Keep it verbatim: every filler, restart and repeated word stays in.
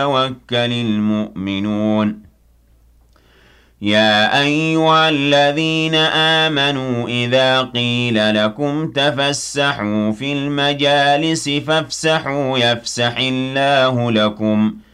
يتوكل المؤمنون يا أيها الذين آمنوا إذا قيل لكم تفسحوا في المجالس فافسحوا يفسح الله لكم